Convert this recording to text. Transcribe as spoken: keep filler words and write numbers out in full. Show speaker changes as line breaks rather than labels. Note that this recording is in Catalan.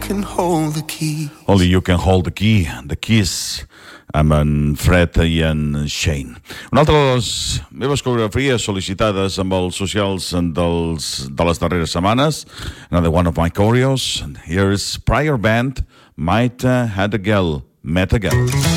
can hold the key.
Only you can hold the key, the keys, amb en Fred i en Shane. Una altra de les meves coreografies sol·licitades amb els socials dels, de les darreres setmanes, another one of my choreos. Here is Prior Band, Might uh, Had a Girl, Met a Girl.